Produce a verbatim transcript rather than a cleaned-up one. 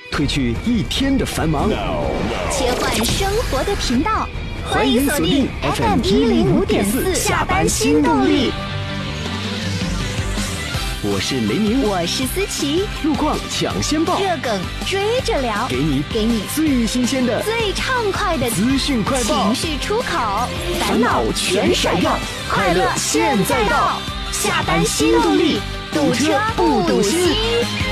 褪去一天的繁忙， 切换生活的频道，欢迎锁定 F M 一零五点四下班新动力。 我是雷鸣， 我是思琪， 路况抢先报， 热梗追着聊， 给你给你最新鲜的、 最畅快的资讯快报， 情绪出口，烦恼全甩掉，快乐现在到，下班新动力，堵车不堵心。